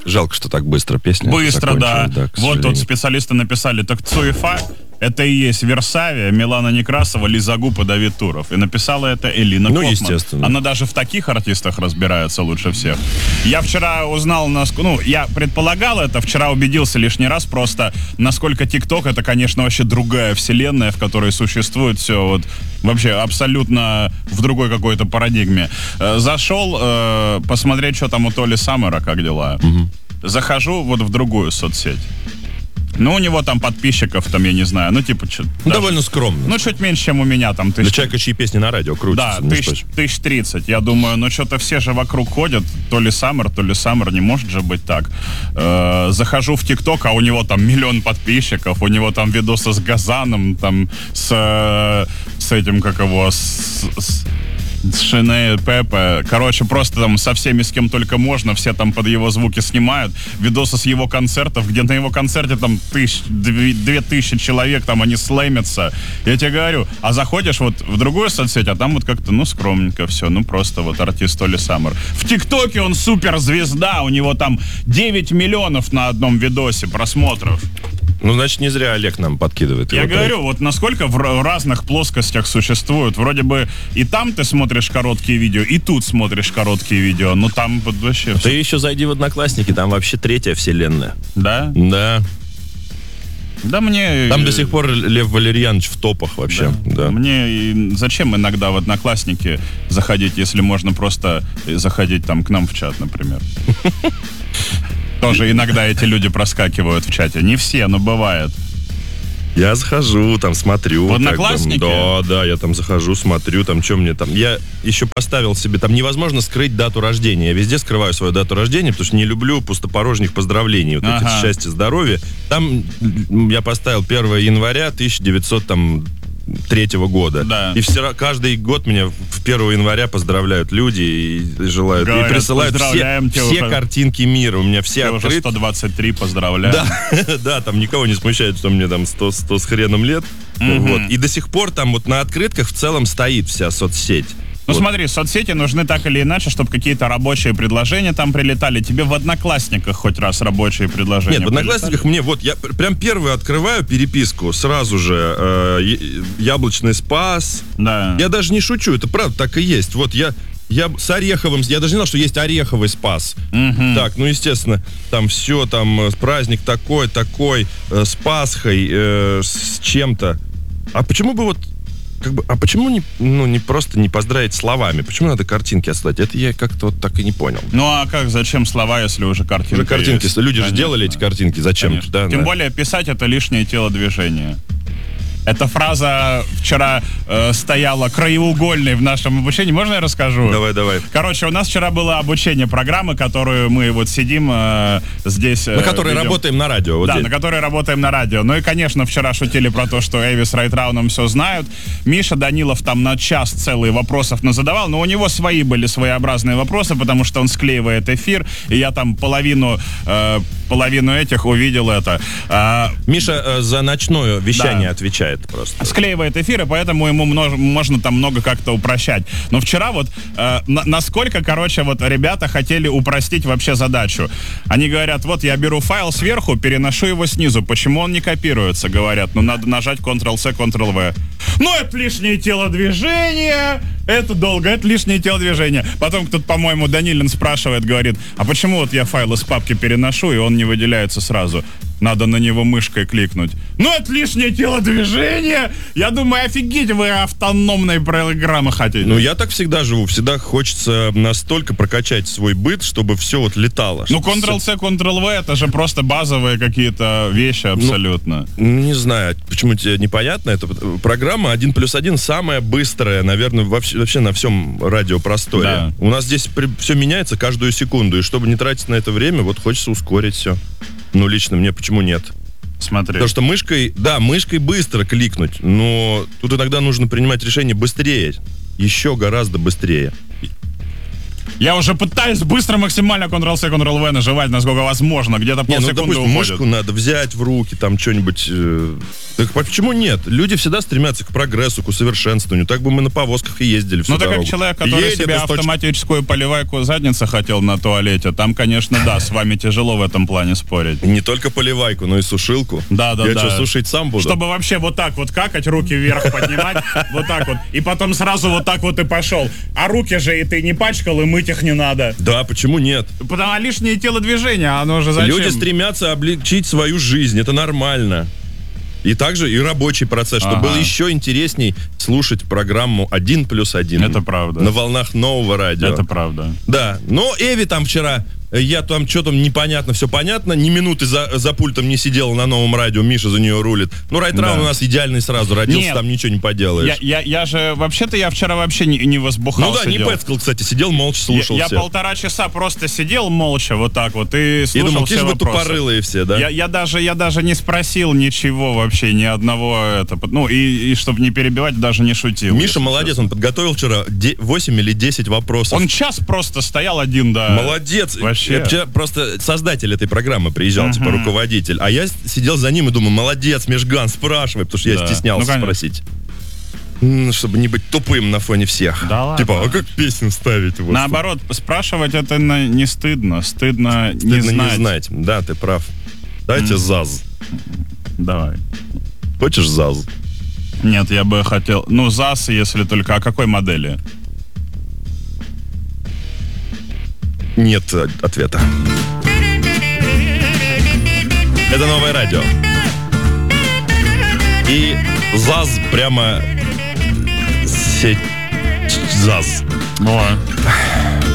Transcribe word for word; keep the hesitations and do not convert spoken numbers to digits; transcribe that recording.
жалко, что так быстро песня Быстро, да. да вот тут специалисты написали, так Цуефа это и есть Версавия, Милана Некрасова, Лиза Гуп и Давид Туров. И написала это Элина ну, Кофман. Естественно. Она даже в таких артистах разбирается лучше всех. Я вчера узнал, ну, я предполагал это, вчера убедился лишний раз просто, насколько ТикТок это, конечно, вообще другая вселенная, в которой существует все вот вообще абсолютно в другой какой-то парадигме. Зашел э, посмотреть, что там у Толи Саммера, как дела. Угу. Захожу вот в другую соцсеть. Ну, у него там подписчиков, там, я не знаю, ну, типа... Чё, ну, даже, довольно скромно. Ну, чуть меньше, чем у меня, там... Тысяч... Для человека, чьи песни на радио крутятся. Да, тысяч, тысяч тридцать. Я думаю, ну, что-то все же вокруг ходят. То ли Саммер, то ли Саммер, не может же быть так. Э-э- захожу в ТикТок, а у него там миллион подписчиков, у него там видосы с Газаном, там, с, с этим, как его, с... с с Шиней, Пепе, короче, просто там со всеми, с кем только можно, все там под его звуки снимают, видосы с его концертов, где на его концерте там тысяч, две, две тысячи человек, там они слэмятся, я тебе говорю, а заходишь вот в другую соцсеть, а там вот как-то, ну, скромненько все, ну, просто вот артист Толи Саммер. В ТикТоке он суперзвезда, у него там девять миллионов на одном видосе просмотров. Ну, значит, не зря Олег нам подкидывает. Я говорю, трек. Вот насколько в разных плоскостях существует. Вроде бы и там ты смотришь короткие видео, и тут смотришь короткие видео. Но там вот вообще... Ты все... еще зайди в Одноклассники, там вообще третья вселенная. Да? Да. Да мне... Там до сих пор Лев Валерьянович в топах вообще. Да. Да. Мне зачем иногда в Одноклассники заходить, если можно просто заходить там к нам в чат, например? Тоже иногда эти люди проскакивают в чате. Не все, но бывает. Я захожу, там смотрю. В Одноклассники? Да, да, я там захожу, смотрю, там, что мне там... Я еще поставил себе, там невозможно скрыть дату рождения. Я везде скрываю свою дату рождения, потому что не люблю пустопорожних поздравлений. Вот ага. этих счастья, здоровья. Там я поставил первого января тысяча девятьсот третьего года. Да. И все, каждый год меня в первого января поздравляют люди и желают, говорят, и присылают все, все уже, картинки мира. У меня все открыты. Уже сто двадцать три поздравляю. Да, да, там никого не смущает, что мне там сто, сто с хреном лет. Mm-hmm. Вот. И до сих пор там вот на открытках в целом стоит вся соцсеть. Ну вот. Смотри, соцсети нужны так или иначе, чтобы какие-то рабочие предложения там прилетали. Тебе в Одноклассниках хоть раз рабочие предложения Нет, в Одноклассниках прилетали? мне вот, я прям первый открываю переписку, сразу же э, Яблочный Спас. Да. Я даже не шучу, это правда так и есть. Вот я... Я с Ореховым, я даже не знал, что есть Ореховый Спас. Mm-hmm. Так, ну, естественно, там все, там праздник такой, такой, э, с Пасхой, э, с чем-то. А почему бы вот, как бы, а почему не, ну, не просто не поздравить словами? Почему надо картинки отслать? Это я как-то вот так и не понял. Ну, а как, зачем слова, если уже картинки Уже картинки, есть? люди Конечно. же делали эти картинки, зачем? Да, Тем да. более писать это лишнее телодвижение. Эта фраза вчера э, стояла краеугольной в нашем обучении. Можно я расскажу? Давай, давай. Короче, у нас вчера было обучение программы, которую мы вот сидим э, здесь... Э, на которой ведем. работаем на радио. Вот да, здесь. на которой работаем на радио. Ну и, конечно, вчера шутили про то, что Эвис Райтрауном все знают. Миша Данилов там на час целый вопросов назадавал, но у него свои были своеобразные вопросы, потому что он склеивает эфир, и я там половину, э, половину этих увидел это. А, Миша э, за ночное вещание да. отвечает просто. Склеивает эфир, и поэтому ему множ, можно там много как-то упрощать. Но вчера вот э, на, насколько, короче, вот ребята хотели упростить вообще задачу. Они говорят, вот я беру файл сверху, переношу его снизу. Почему он не копируется? Говорят, ну надо нажать контрол-C, контрол-V. Ну это лишнее телодвижение, это долго, это лишнее телодвижение. Потом кто-то, по-моему, Данилин спрашивает, говорит, а почему вот я файл из папки переношу, и он не выделяется сразу? Надо на него мышкой кликнуть. Ну, это лишнее телодвижение. Я думаю, офигеть, вы автономной программы хотите. Ну, я так всегда живу. Всегда хочется настолько прокачать свой быт, чтобы все вот летало. Ну, контрол-C, контрол-V, это же просто базовые какие-то вещи абсолютно. Ну, не знаю, почему тебе непонятно. Это программа один плюс один самая быстрая, наверное, вообще, вообще на всем радиопросторе. Да. У нас здесь при, все меняется каждую секунду. И чтобы не тратить на это время, вот хочется ускорить все. Ну, лично мне почему нет? Смотри. Потому что мышкой, да, мышкой быстро кликнуть, но тут иногда нужно принимать решение быстрее, еще гораздо быстрее. Я уже пытаюсь быстро максимально Ctrl-C, Ctrl-V нажимать, насколько возможно. Где-то Не, ну, полсекунды допустим, уходит. мышку надо взять в руки, там что-нибудь... э, Так почему нет? Люди всегда стремятся к прогрессу, к усовершенствованию. Так бы мы на повозках и ездили всю Ну, так дорогу. как человек, который Едет себе из точки- автоматическую поливайку задницы хотел на туалете, там, конечно, да, с вами тяжело в этом плане спорить. Не только поливайку, но и сушилку. Да, да, Я да. что, сушить сам буду? Чтобы вообще вот так вот какать, руки вверх поднимать, вот так вот. И потом сразу вот так вот и пошел. А руки же и ты не пачкал, и мыть их не надо. Да, почему нет? Потому что лишнее телодвижение, оно же зачем? Люди стремятся облегчить свою жизнь, это нормально. И также и рабочий процесс, чтобы Ага. было еще интересней слушать программу «Один плюс один». Это правда. На волнах нового радио. Это правда. Да, но Эви там вчера, э, я там что-то непонятно, все понятно, ни минуты за, за пультом не сидела на новом радио, Миша за нее рулит. Ну, Райтраун Да. у нас идеальный сразу родился, Нет. там ничего не поделаешь. Я, я, я же, вообще-то я вчера вообще не, не возбухал. Ну да, не сидел. пэцкал, кстати, сидел молча, слушал я, я все. полтора часа просто сидел молча вот так вот и И слушал думал, все какие же вы вопросы. тупорылые все, да? Я, я, даже, я даже не спросил ничего вообще, ни одного, это, ну, и, и чтобы не перебивать, даже не шутил. Миша если молодец, честно. он подготовил вчера восемь или десять вопросов. Он час просто стоял один, да. Молодец. Вообще. Я вчера просто создатель этой программы приезжал, типа руководитель. А я с- сидел за ним и думаю, молодец, Межган, спрашивай, потому что я Да. стеснялся Ну, конечно. спросить. М, Чтобы не быть тупым на фоне всех. Да ладно. Типа, а как песню ставить? Вот, Наоборот, спрашивать это на- не стыдно. Стыдно, чтобы не, стыдно знать. не знать. Да, ты прав. Дайте ЗАЗ. Давай. Хочешь ЗАЗ? Нет, я бы хотел... Ну, ЗАЗ, если только... А какой модели? Нет э, ответа. Это новое радио. И ЗАЗ прямо... се- ЗАЗ. Ой.